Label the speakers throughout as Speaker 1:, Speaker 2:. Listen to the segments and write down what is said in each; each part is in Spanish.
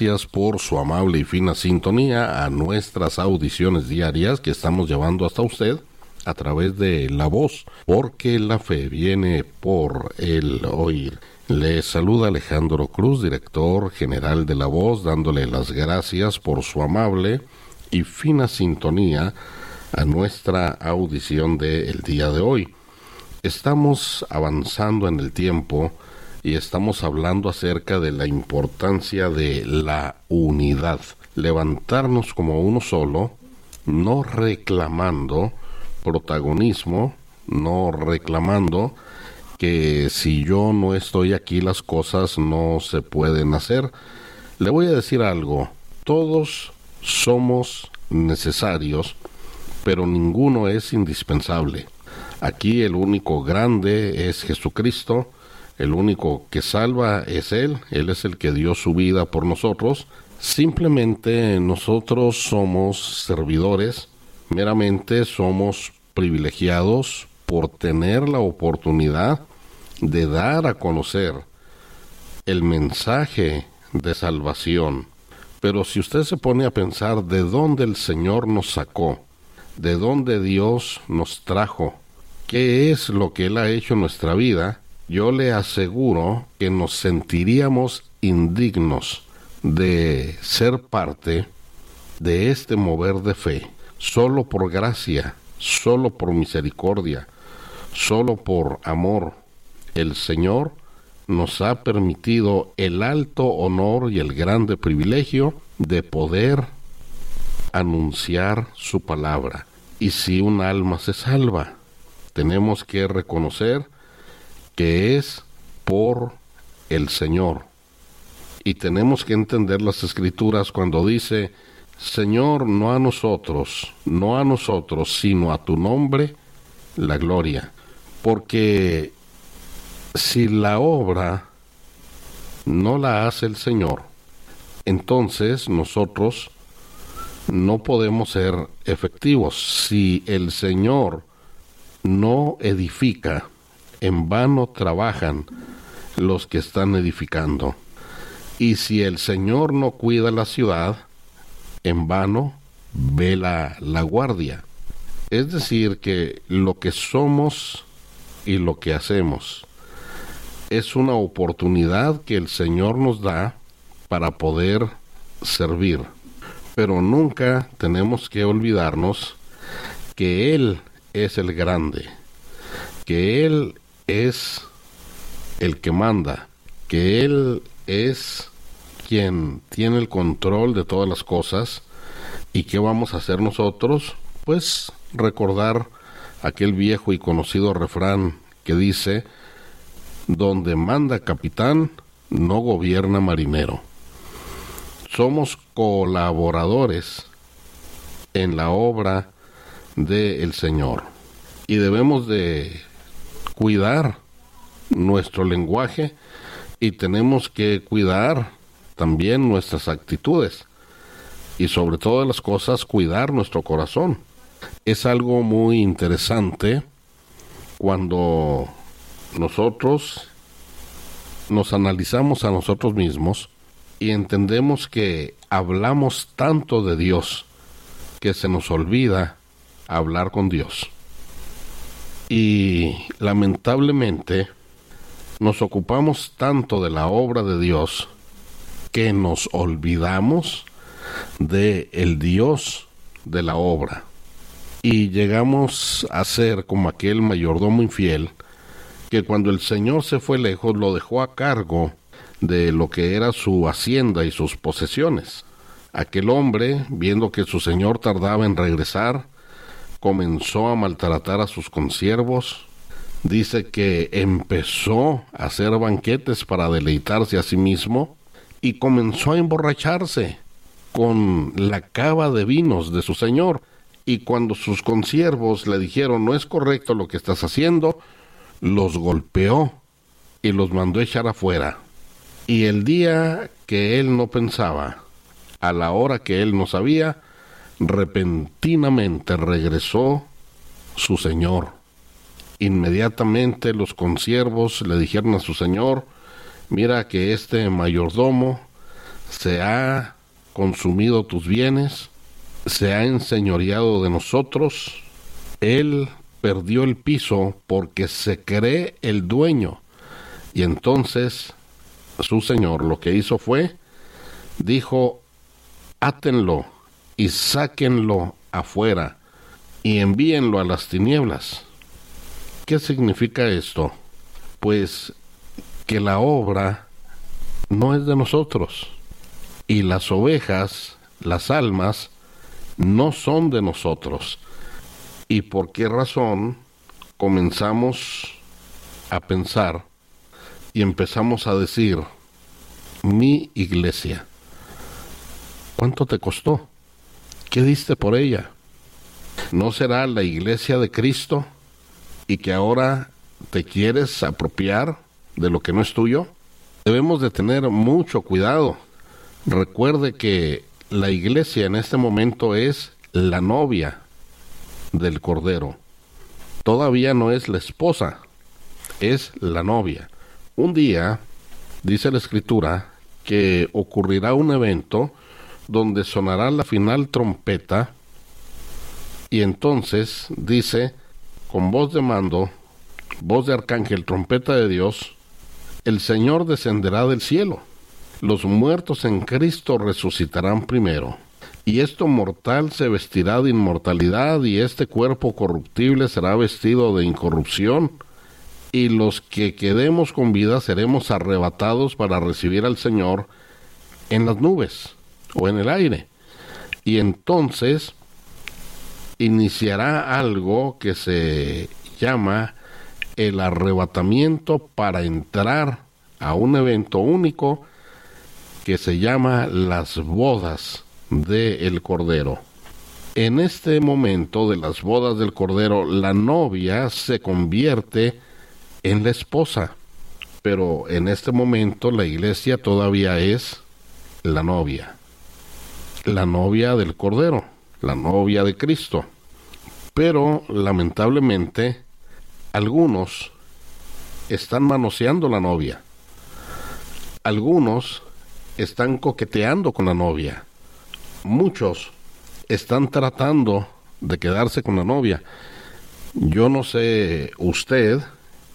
Speaker 1: Gracias por su amable y fina sintonía a nuestras audiciones diarias que estamos llevando hasta usted a través de la voz, porque la fe viene por el oír. Le saluda Alejandro Cruz, director general de La Voz, dándole las gracias por su amable y fina sintonía a nuestra audición del día de hoy. Estamos avanzando en el tiempo y estamos hablando acerca de la importancia de la unidad. Levantarnos como uno solo, no reclamando protagonismo, no reclamando que si yo no estoy aquí las cosas no se pueden hacer. Le voy a decir algo, todos somos necesarios, pero ninguno es indispensable. Aquí el único grande es Jesucristo, el único que salva es Él es el que dio su vida por nosotros. Simplemente nosotros somos servidores, meramente somos privilegiados por tener la oportunidad de dar a conocer el mensaje de salvación. Pero si usted se pone a pensar de dónde el Señor nos sacó, de dónde Dios nos trajo, qué es lo que Él ha hecho en nuestra vida, yo le aseguro que nos sentiríamos indignos de ser parte de este mover de fe, solo por gracia, solo por misericordia, solo por amor. El Señor nos ha permitido el alto honor y el grande privilegio de poder anunciar su palabra. Y si un alma se salva, tenemos que reconocer que es por el Señor. Y tenemos que entender las Escrituras cuando dice, Señor, no a nosotros, sino a tu nombre, la gloria. Porque si la obra no la hace el Señor, entonces nosotros no podemos ser efectivos. Si el Señor no edifica, en vano trabajan los que están edificando. Y si el Señor no cuida la ciudad, en vano vela la guardia. Es decir, que lo que somos y lo que hacemos es una oportunidad que el Señor nos da para poder servir. Pero nunca tenemos que olvidarnos que Él es el grande, que Él es el que manda, que Él es quien tiene el control de todas las cosas. ¿Y qué vamos a hacer nosotros? Pues recordar aquel viejo y conocido refrán que dice, donde manda capitán, no gobierna marinero. Somos colaboradores en la obra del Señor y debemos de cuidar nuestro lenguaje y tenemos que cuidar también nuestras actitudes y sobre todas las cosas cuidar nuestro corazón. Es algo muy interesante cuando nosotros nos analizamos a nosotros mismos y entendemos que hablamos tanto de Dios que se nos olvida hablar con Dios. Y lamentablemente nos ocupamos tanto de la obra de Dios que nos olvidamos de el Dios de la obra. Y llegamos a ser como aquel mayordomo infiel que cuando el Señor se fue lejos lo dejó a cargo de lo que era su hacienda y sus posesiones. Aquel hombre, viendo que su señor tardaba en regresar, comenzó a maltratar a sus consiervos. Dice que empezó a hacer banquetes para deleitarse a sí mismo y comenzó a emborracharse con la cava de vinos de su señor. Y cuando sus consiervos le dijeron, no es correcto lo que estás haciendo, los golpeó y los mandó echar afuera. Y el día que él no pensaba, a la hora que él no sabía, repentinamente regresó su señor. Inmediatamente los consiervos le dijeron a su señor, mira que este mayordomo se ha consumido tus bienes, se ha enseñoreado de nosotros. Él perdió el piso porque se cree el dueño. Y entonces su señor lo que hizo fue, dijo, átenlo y sáquenlo afuera y envíenlo a las tinieblas. ¿Qué significa esto? Pues que la obra no es de nosotros y las ovejas, las almas, no son de nosotros. ¿Y por qué razón comenzamos a pensar y empezamos a decir, mi iglesia? ¿Cuánto te costó? ¿Qué diste por ella? ¿No será la iglesia de Cristo y que ahora te quieres apropiar de lo que no es tuyo? Debemos de tener mucho cuidado. Recuerde que la iglesia en este momento es la novia del Cordero. Todavía no es la esposa, es la novia. Un día, dice la Escritura, que ocurrirá un evento donde sonará la final trompeta y entonces dice, con voz de mando, voz de arcángel, trompeta de Dios, el Señor descenderá del cielo. Los muertos en Cristo resucitarán primero. Y esto mortal se vestirá de inmortalidad, y este cuerpo corruptible será vestido de incorrupción. Y los que quedemos con vida seremos arrebatados para recibir al Señor en las nubes o en el aire. Y entonces iniciará algo que se llama el arrebatamiento para entrar a un evento único que se llama las bodas del Cordero. En este momento de las bodas del Cordero, la novia se convierte en la esposa, pero en este momento la iglesia todavía es la novia del Cordero, la novia de Cristo. Pero lamentablemente algunos están manoseando la novia, algunos están coqueteando con la novia, muchos están tratando de quedarse con la novia. Yo no sé usted,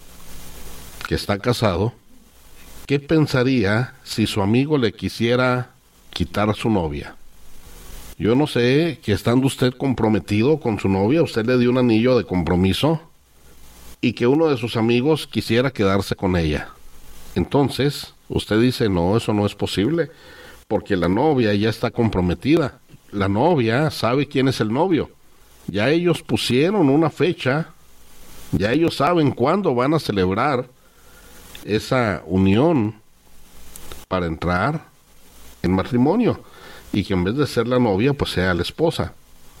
Speaker 1: que está casado, ¿qué pensaría si su amigo le quisiera quitar a su novia? Yo no sé, que estando usted comprometido con su novia, usted le dio un anillo de compromiso y que uno de sus amigos quisiera quedarse con ella. Entonces, usted dice, no, eso no es posible, porque la novia ya está comprometida. La novia sabe quién es el novio. Ya ellos pusieron una fecha, ya ellos saben cuándo van a celebrar esa unión para entrar en matrimonio, y que en vez de ser la novia, pues sea la esposa.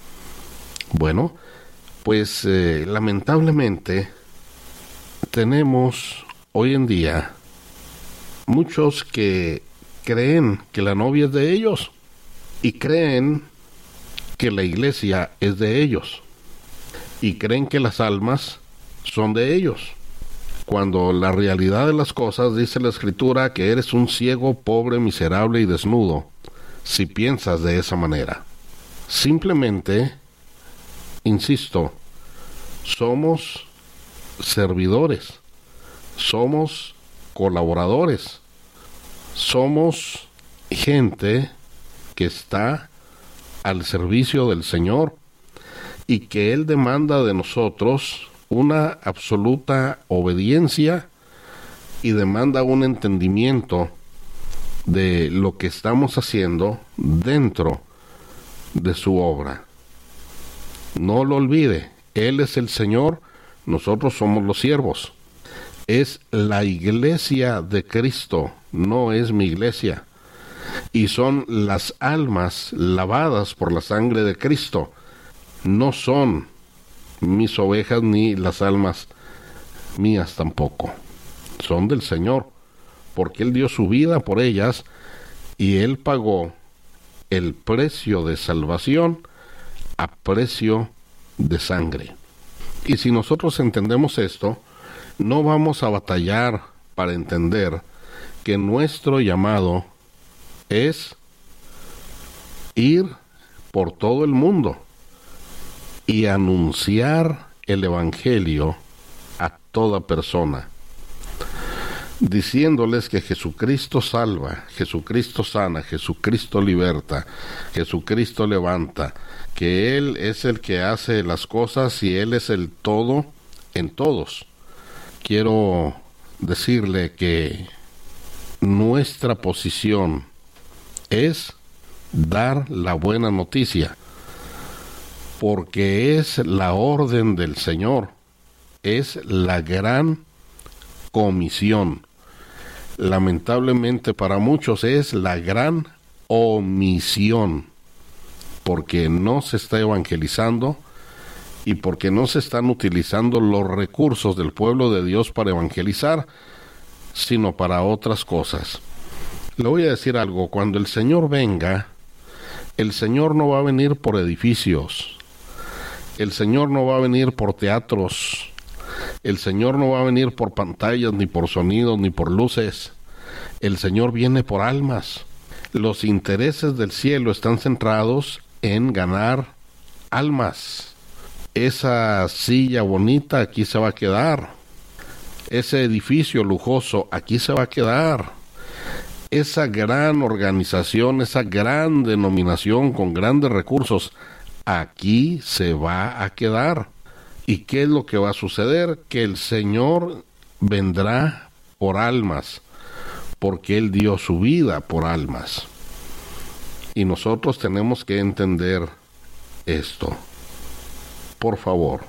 Speaker 1: Bueno, pues lamentablemente tenemos hoy en día muchos que creen que la novia es de ellos y creen que la iglesia es de ellos y creen que las almas son de ellos, cuando la realidad de las cosas dice la Escritura que eres un ciego, pobre, miserable y desnudo si piensas de esa manera. Simplemente, insisto, somos servidores, somos colaboradores, somos gente que está al servicio del Señor y que Él demanda de nosotros una absoluta obediencia y demanda un entendimiento de lo que estamos haciendo dentro de su obra. No lo olvide, Él es el Señor, nosotros somos los siervos. Es la iglesia de Cristo, no es mi iglesia. Y son las almas lavadas por la sangre de Cristo, no son mis ovejas ni las almas mías tampoco. Son del Señor, porque Él dio su vida por ellas y Él pagó el precio de salvación a precio de sangre. Y si nosotros entendemos esto, no vamos a batallar para entender que nuestro llamado es ir por todo el mundo y anunciar el Evangelio a toda persona, diciéndoles que Jesucristo salva, Jesucristo sana, Jesucristo liberta, Jesucristo levanta, que Él es el que hace las cosas y Él es el todo en todos. Quiero decirle que nuestra posición es dar la buena noticia, porque es la orden del Señor, es la gran comisión. Lamentablemente para muchos es la gran omisión, porque no se está evangelizando y porque no se están utilizando los recursos del pueblo de Dios para evangelizar, sino para otras cosas. Le voy a decir algo: cuando el Señor venga, el Señor no va a venir por edificios, el Señor no va a venir por teatros, el Señor no va a venir por pantallas, ni por sonidos, ni por luces. El Señor viene por almas. Los intereses del cielo están centrados en ganar almas. Esa silla bonita aquí se va a quedar. Ese edificio lujoso aquí se va a quedar. Esa gran organización, esa gran denominación con grandes recursos, aquí se va a quedar. ¿Y qué es lo que va a suceder? Que el Señor vendrá por almas, porque Él dio su vida por almas. Y nosotros tenemos que entender esto. Por favor,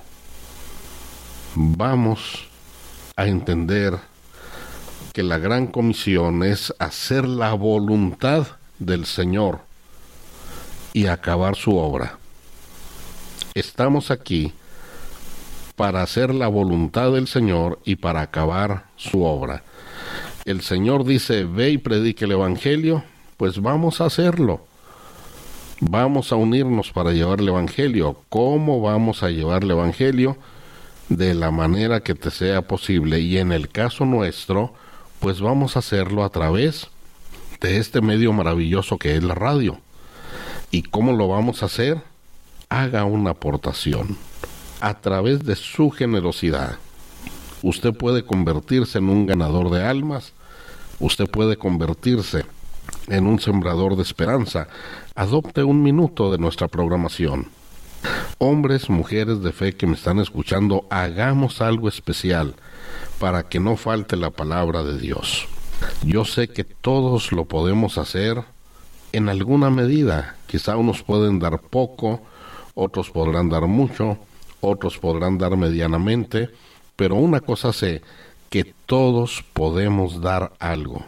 Speaker 1: vamos a entender que la gran comisión es hacer la voluntad del Señor y acabar su obra. Estamos aquí para hacer la voluntad del Señor y para acabar su obra. El Señor dice: ve y predique el Evangelio, pues vamos a hacerlo. Vamos a unirnos para llevar el Evangelio. ¿Cómo vamos a llevar el Evangelio? De la manera que te sea posible. Y en el caso nuestro, pues vamos a hacerlo a través de este medio maravilloso que es la radio. ¿Y cómo lo vamos a hacer? Haga una aportación. A través de su generosidad, usted puede convertirse en un ganador de almas, usted puede convertirse en un sembrador de esperanza. Adopte un minuto de nuestra programación. Hombres, mujeres de fe que me están escuchando, hagamos algo especial para que no falte la palabra de Dios. Yo sé que todos lo podemos hacer en alguna medida. Quizá unos pueden dar poco, otros podrán dar mucho, otros podrán dar medianamente, pero una cosa sé, que todos podemos dar algo.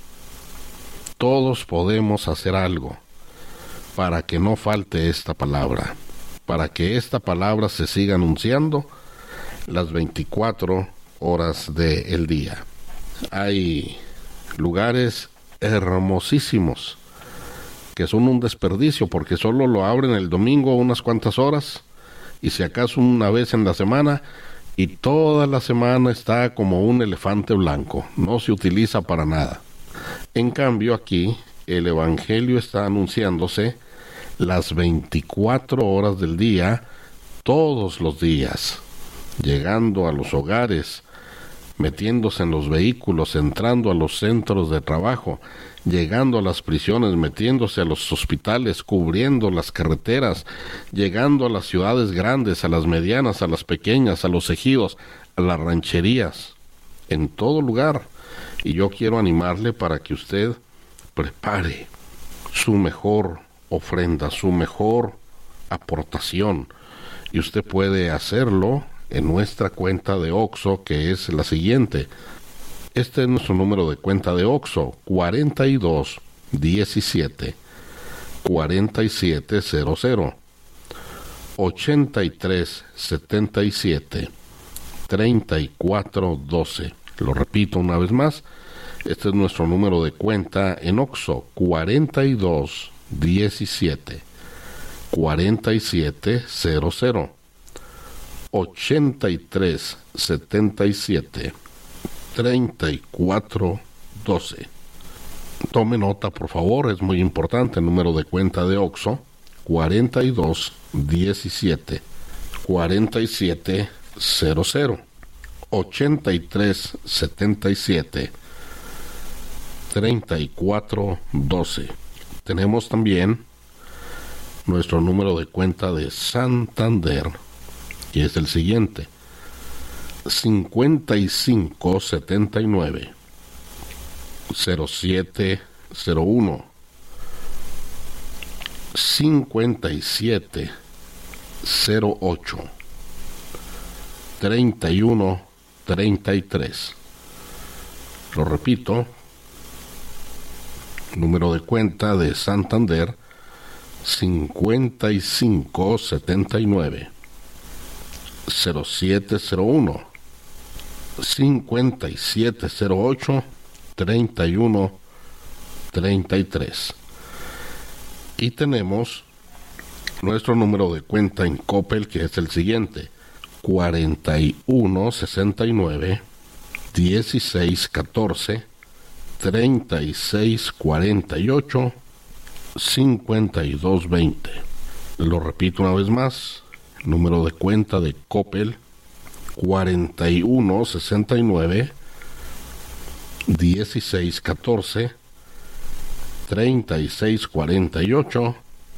Speaker 1: Todos podemos hacer algo para que no falte esta palabra, para que esta palabra se siga anunciando las 24 horas del día. Hay lugares hermosísimos que son un desperdicio porque solo lo abren el domingo unas cuantas horas y si acaso una vez en la semana, y toda la semana está como un elefante blanco, no se utiliza para nada. En cambio aquí el Evangelio está anunciándose las 24 horas del día, todos los días, llegando a los hogares, metiéndose en los vehículos, entrando a los centros de trabajo, llegando a las prisiones, metiéndose a los hospitales, cubriendo las carreteras, llegando a las ciudades grandes, a las medianas, a las pequeñas, a los ejidos, a las rancherías, en todo lugar. Y yo quiero animarle para que usted prepare su mejor ofrenda, su mejor aportación. Y usted puede hacerlo en nuestra cuenta de OXXO, que es la siguiente. Este es nuestro número de cuenta de OXXO: 42 17 47 00 83 77 34 12. Lo repito una vez más, este es nuestro número de cuenta en OXXO: 42 17 47 00 83 77 34 12. Tome nota, por favor, es muy importante. El número de cuenta de OXXO: 42 17 47 00 83 77 34 12. Tenemos también nuestro número de cuenta de Santander, que es el siguiente: 55 79 07 01 57 08 31 33. Lo repito, número de cuenta de Santander: 55 79 0701 5708 31 33. Y tenemos nuestro número de cuenta en Coppel, que es el siguiente: 41 69 16 14 36 48 52 20. Lo repito una vez más: número de cuenta de Coppel: 41 69 16 14 36 48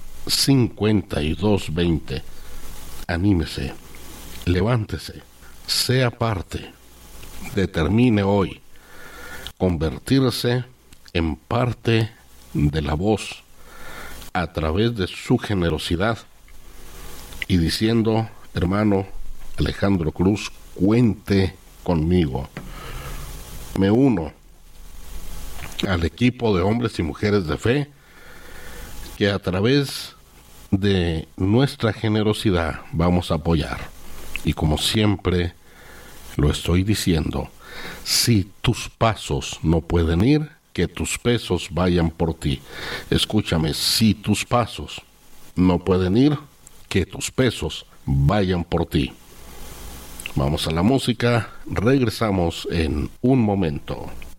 Speaker 1: 52 20. Anímese, levántese, sea parte, determine hoy convertirse en parte de La Voz a través de su generosidad y diciendo: hermano Alejandro Cruz, cuente conmigo. Me uno al equipo de hombres y mujeres de fe que a través de nuestra generosidad vamos a apoyar. Y como siempre lo estoy diciendo, si tus pasos no pueden ir, que tus pesos vayan por ti. Escúchame, si tus pasos no pueden ir, que tus pesos vayan por ti. Vamos a la música, regresamos en un momento.